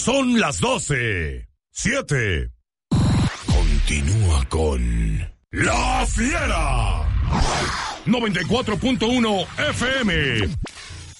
Son las 12:07. Continúa con La Fiera. 94.1 FM.